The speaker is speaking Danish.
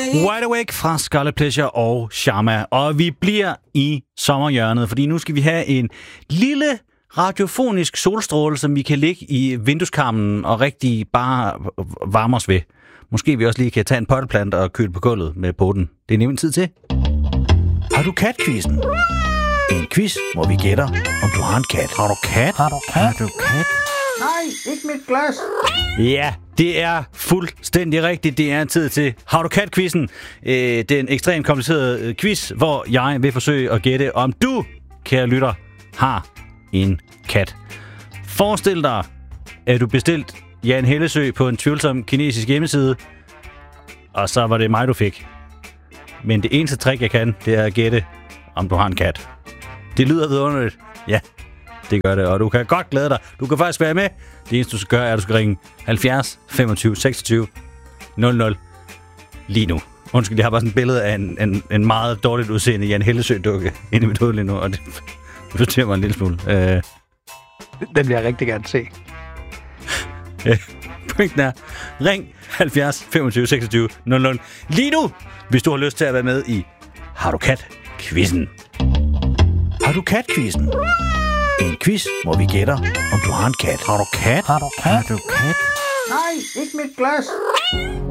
Wide Awake fra Scarlet Pleasure og Sharma. Og vi bliver i sommerhjørnet, fordi nu skal vi have en lille radiofonisk solstråle, som vi kan ligge i vindueskarmen og rigtig bare varme os ved. Måske vi også lige kan tage en potteplant og køle på gulvet med poten. Det er nemlig tid til. Har du kat-quizzen? En quiz, hvor vi gætter, om du har en kat. Har du kat? Har du kat? Har du kat? Nej, ikke mit glas. Ja, det er fuldstændig rigtigt. Det er tid til Har du kat-quizzen? Den ekstremt komplicerede quiz, hvor jeg vil forsøge at gætte, om du, kære lytter, har en kat. Forestil dig, at du bestilt Jan Hellesø på en tvivlsom kinesisk hjemmeside, og så var det mig, du fik. Men det eneste trick, jeg kan, det er at gætte, om du har en kat. Det lyder vidunderligt. Ja, det gør det, og du kan godt glæde dig. Du kan faktisk være med. Det eneste, du skal gøre, er, at du skal ringe 70 25 26 00 lige nu. Undskyld, jeg har bare sådan et billede af en meget dårligt udseende Jan Hellesø-dukke inde i mit hoved lige nu, og det forstyrrer mig en lille smule. Den vil jeg rigtig gerne se. Pointen er, ring 70 25 26 00 lige nu, hvis du har lyst til at være med i Har du kat-quizzen? Har du kat-quizzen? En quiz, hvor vi gætter, om du har en kat. Har du kat? Har du kat? Har du kat? Nej, ikke mit glas.